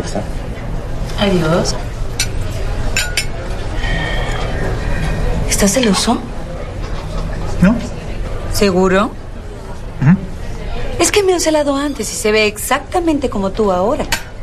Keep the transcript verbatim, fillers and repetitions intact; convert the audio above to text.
fuerza. Adiós. ¿Estás celoso? ¿No? ¿Seguro? ¿Mm? Es que me han celado antes y se ve exactamente como tú ahora.